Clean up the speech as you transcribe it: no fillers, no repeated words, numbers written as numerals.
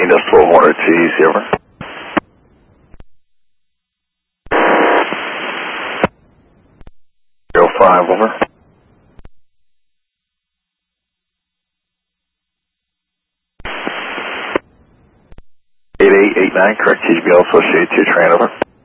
Decimal Hornet 2 easy, over. 05, over. 8889, correct TGBL associated to train, over.